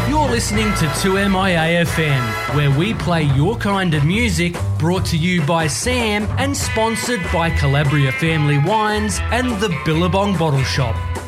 You're listening to 2MIA FM, where we play your kind of music, brought to you by Sam and sponsored by Calabria Family Wines and the Billabong Bottle Shop.